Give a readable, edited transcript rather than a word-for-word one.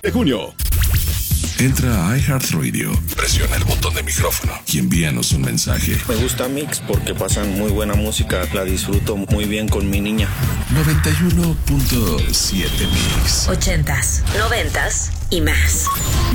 de junio. Entra a iHeartRadio, presiona el botón de micrófono y envíanos un mensaje. Me gusta Mix porque pasan muy buena música, la disfruto muy bien con mi niña. 91.7 Mix. 80s, 90s y más.